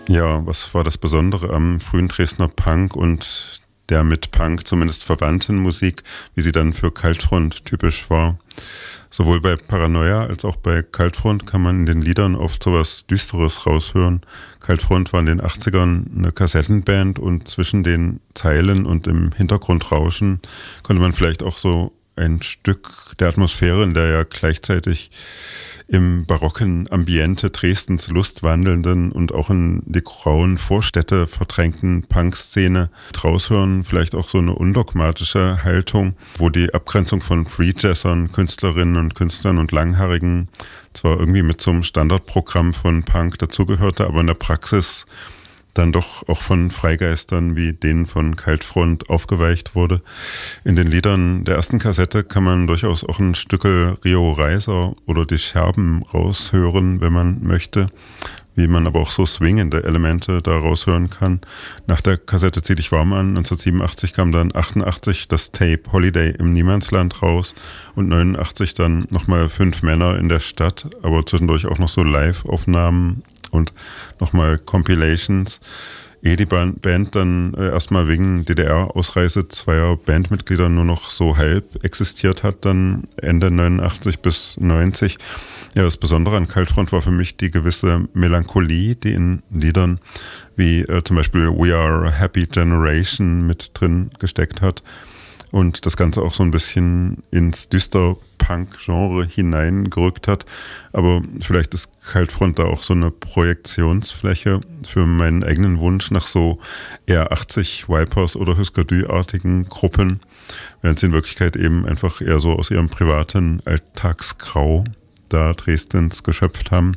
Ja, was war das Besondere am frühen Dresdner Punk und der mit Punk zumindest verwandten Musik, wie sie dann für Kaltfront typisch war? Sowohl bei Paranoia als auch bei Kaltfront kann man in den Liedern oft sowas Düsteres raushören. Kaltfront war in den 80ern eine Kassettenband und zwischen den Zeilen und im Hintergrundrauschen konnte man vielleicht auch so ein Stück der Atmosphäre, in der ja gleichzeitig im barocken Ambiente Dresdens lustwandelnden und auch in die grauen Vorstädte verdrängten Punkszene raushören, vielleicht auch so eine undogmatische Haltung, wo die Abgrenzung von Freejazzern, Künstlerinnen und Künstlern und Langhaarigen zwar irgendwie mit so einem Standardprogramm von Punk dazugehörte, aber in der Praxis dann doch auch von Freigeistern wie denen von Kaltfront aufgeweicht wurde. In den Liedern der ersten Kassette kann man durchaus auch ein Stückel Rio Reiser oder die Scherben raushören, wenn man möchte, wie man aber auch so swingende Elemente da raushören kann. Nach der Kassette Zieh dich warm an, 1987 kam dann 88 das Tape Holiday im Niemandsland raus und 89 dann nochmal 5 Männer in der Stadt, aber zwischendurch auch noch so Live-Aufnahmen und nochmal Compilations. Ehe die Band dann erstmal wegen DDR-Ausreise zweier Bandmitglieder nur noch so halb existiert hat, dann Ende 89 bis 90. Ja, das Besondere an Kaltfront war für mich die gewisse Melancholie, die in Liedern wie zum Beispiel We Are a Happy Generation mit drin gesteckt hat. Und das Ganze auch so ein bisschen ins Düster-Punk-Genre hineingerückt hat. Aber vielleicht ist Kaltfront da auch so eine Projektionsfläche für meinen eigenen Wunsch nach so eher 80 Vipers oder Husker Du-artigen Gruppen, während sie in Wirklichkeit eben einfach eher so aus ihrem privaten Alltagsgrau da Dresdens geschöpft haben.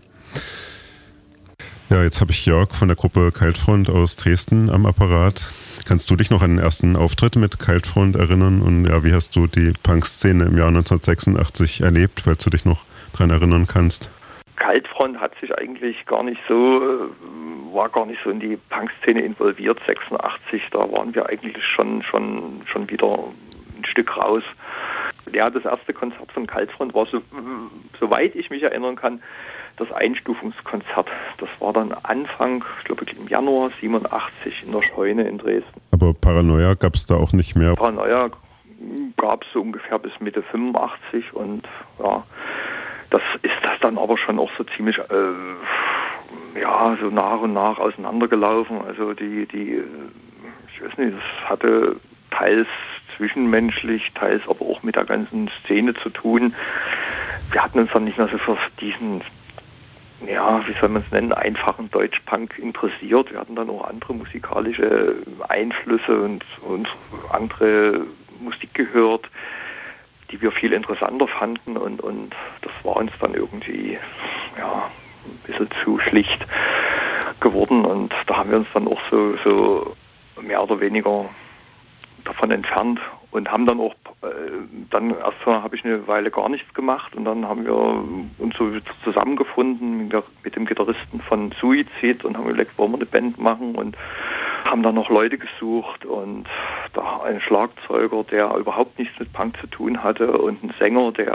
Ja, jetzt habe ich Jörg von der Gruppe Kaltfront aus Dresden am Apparat. Kannst du dich noch an den ersten Auftritt mit Kaltfront erinnern? Und ja, wie hast du die Punk-Szene im Jahr 1986 erlebt, falls du dich noch dran erinnern kannst? Kaltfront hat sich eigentlich war gar nicht so in die Punk-Szene involviert, 86, da waren wir eigentlich schon wieder ein Stück raus. Ja, das erste Konzert von Kaltfront war, soweit ich mich erinnern kann, das Einstufungskonzert. Das war dann Anfang, ich glaube im Januar 87 in der Scheune in Dresden. Aber Paranoia gab es da auch nicht mehr? Paranoia gab es so ungefähr bis Mitte 85 und ja, das ist das dann aber schon auch so ziemlich so nach und nach auseinandergelaufen. Also ich weiß nicht, das hatte teils zwischenmenschlich, teils aber auch mit der ganzen Szene zu tun. Wir hatten uns dann nicht mehr so für diesen, wie soll man es nennen, einfachen Deutschpunk interessiert. Wir hatten dann auch andere musikalische Einflüsse und andere Musik gehört, die wir viel interessanter fanden und das war uns dann irgendwie ein bisschen zu schlicht geworden und da haben wir uns dann auch so mehr oder weniger davon entfernt und haben dann auch, erstmal habe ich eine Weile gar nichts gemacht und dann haben wir uns so zusammengefunden mit dem Gitarristen von Suizid und haben überlegt, wollen wir eine Band machen und haben dann noch Leute gesucht und da ein Schlagzeuger, der überhaupt nichts mit Punk zu tun hatte und ein Sänger, der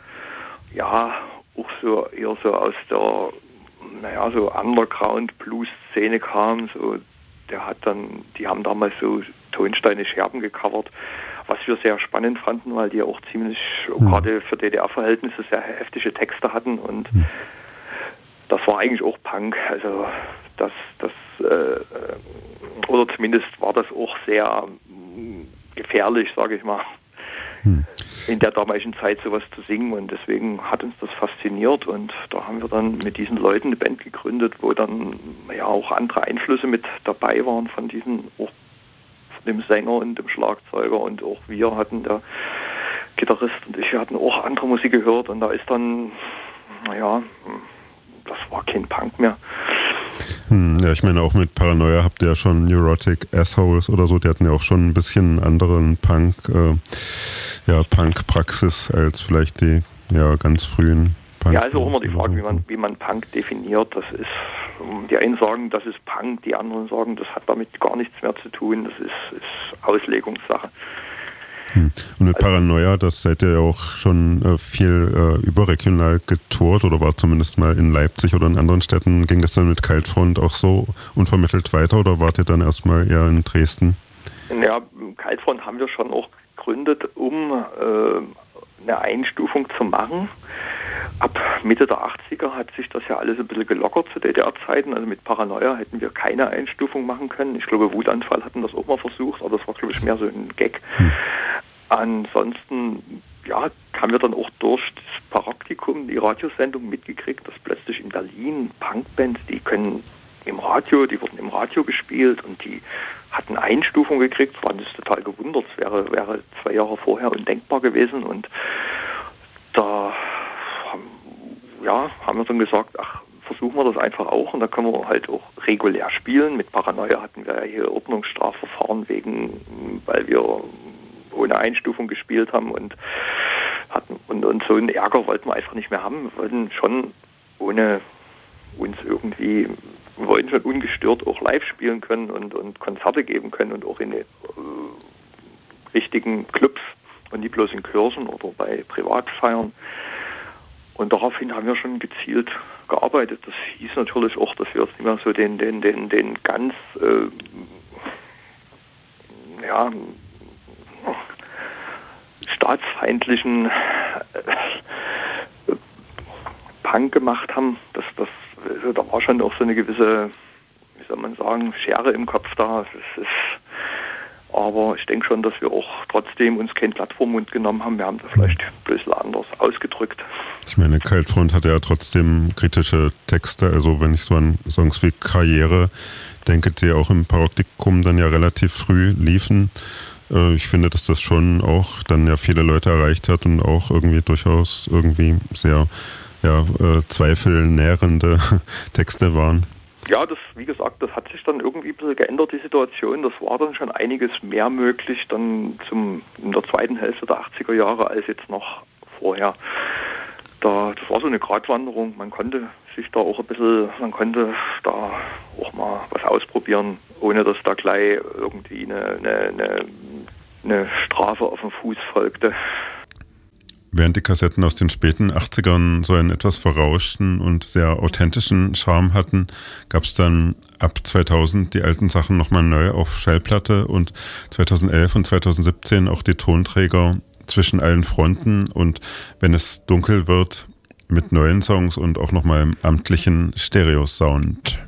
auch so eher so aus der so Underground-Blues-Szene kam, so die haben damals so Tonsteine Scherben gecovert, was wir sehr spannend fanden, weil die auch ziemlich, gerade für DDR-Verhältnisse, sehr heftige Texte hatten und das war eigentlich auch Punk, also oder zumindest war das auch sehr gefährlich, sage ich mal, in der damaligen Zeit sowas zu singen und deswegen hat uns das fasziniert und da haben wir dann mit diesen Leuten eine Band gegründet, wo dann auch andere Einflüsse mit dabei waren von dem Sänger und dem Schlagzeuger und auch wir hatten, der Gitarrist und ich, wir hatten auch andere Musik gehört und da ist dann, das war kein Punk mehr. Ja, ich meine, auch mit Paranoia habt ihr ja schon Neurotic Assholes oder so, die hatten ja auch schon ein bisschen anderen Punk-Praxis als vielleicht die ganz frühen Punk. Ja, also auch immer die Frage, wie man Punk definiert. Das ist, die einen sagen, das ist Punk, die anderen sagen, das hat damit gar nichts mehr zu tun, das ist Auslegungssache. Und mit Paranoia, das seid ihr ja auch schon viel überregional getourt oder war zumindest mal in Leipzig oder in anderen Städten. Ging das dann mit Kaltfront auch so unvermittelt weiter oder wart ihr dann erstmal eher in Dresden? Ja, Kaltfront haben wir schon auch gegründet, um eine Einstufung zu machen. Ab Mitte der 80er hat sich das ja alles ein bisschen gelockert zu DDR-Zeiten. Also mit Paranoia hätten wir keine Einstufung machen können. Ich glaube, Wutanfall hatten das auch mal versucht, aber das war, glaube ich, mehr so ein Gag. Ansonsten, ja, haben wir dann auch durch das Paraktikum, die Radiosendung mitgekriegt, dass plötzlich in Berlin Punkbands, die wurden im Radio gespielt und die hatten Einstufung gekriegt. Das war uns total gewundert. Es wäre 2 Jahre vorher undenkbar gewesen und da haben wir dann gesagt, versuchen wir das einfach auch und da können wir halt auch regulär spielen. Mit Paranoia hatten wir ja hier Ordnungsstrafverfahren weil wir ohne Einstufung gespielt haben und so einen Ärger wollten wir einfach nicht mehr haben. Wir wollten schon ohne uns irgendwie, wir wollten schon ungestört auch live spielen können und Konzerte geben können und auch in richtigen Clubs und nicht bloß in Kirchen oder bei Privatfeiern. Und daraufhin haben wir schon gezielt gearbeitet. Das hieß natürlich auch, dass wir jetzt nicht mehr so den ganz staatsfeindlichen Punk gemacht haben. Da war schon auch so eine gewisse, wie soll man sagen, Schere im Kopf da. Aber ich denke schon, dass wir auch trotzdem uns kein Blatt vor den Mund genommen haben. Wir haben das vielleicht ein bisschen anders ausgedrückt. Ich meine, Kaltfront hatte ja trotzdem kritische Texte. Also wenn ich so an Songs wie Karriere denke, die auch im Paraktikum dann ja relativ früh liefen. Ich finde, dass das schon auch dann ja viele Leute erreicht hat und auch irgendwie durchaus irgendwie sehr zweifelnährende Texte waren. Ja, wie gesagt, das hat sich dann irgendwie ein bisschen geändert, die Situation. Das war dann schon einiges mehr möglich dann in der zweiten Hälfte der 80er Jahre als jetzt noch vorher. Das war so eine Gratwanderung. Man konnte da auch mal was ausprobieren, ohne dass da gleich irgendwie eine Strafe auf den Fuß folgte. Während die Kassetten aus den späten 80ern so einen etwas verrauschten und sehr authentischen Charme hatten, gab es dann ab 2000 die alten Sachen nochmal neu auf Schallplatte und 2011 und 2017 auch die Tonträger zwischen allen Fronten und wenn es dunkel wird mit neuen Songs und auch nochmal im amtlichen Stereo-Sound.